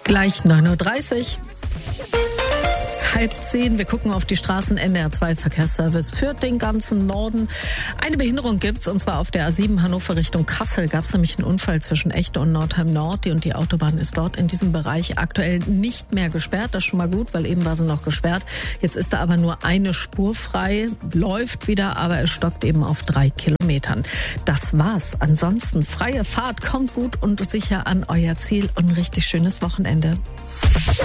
Gleich 9.30 Uhr. 9:30. Wir gucken auf die Straßen. NDR2 Verkehrsservice führt den ganzen Norden. Eine Behinderung gibt's, und zwar auf der A7 Hannover Richtung Kassel. Gab es nämlich einen Unfall zwischen Echte und Nordheim Nord. Und die Autobahn ist dort in diesem Bereich aktuell nicht mehr gesperrt. Das ist schon mal gut, weil eben war sie noch gesperrt. Jetzt ist da aber nur eine Spur frei. Läuft wieder, aber es stockt eben auf 3 Kilometern. Das war's. Ansonsten freie Fahrt. Kommt gut und sicher an euer Ziel und ein richtig schönes Wochenende.